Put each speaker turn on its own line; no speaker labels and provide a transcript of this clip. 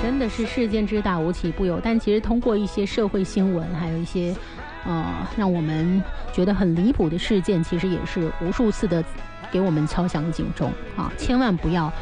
真的是世间之大无奇不有，但其实通过一些社会新闻，还有一些让我们觉得很离谱的事件，其实也是无数次的给我们敲响警钟啊！千万不要